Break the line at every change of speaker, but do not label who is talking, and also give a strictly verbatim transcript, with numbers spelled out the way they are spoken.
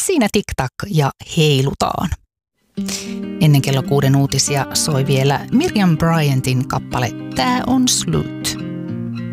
siinä TikTok ja heilutaan. Ennen kello kuuden uutisia soi vielä Miriam Bryantin kappale Tää on slut.